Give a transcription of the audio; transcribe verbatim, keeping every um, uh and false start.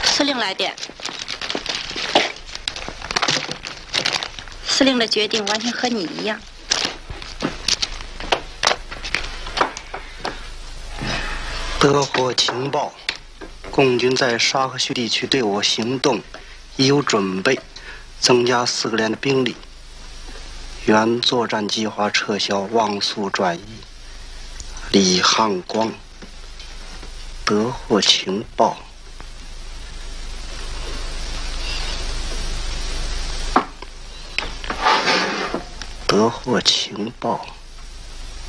司令来电。司令的决定完全和你一样。 得获情报，共军在沙河区地区对我行动已有准备，增加四个连的兵力。原作战计划撤销，望速转移。李汉光。得获情报。得获情报。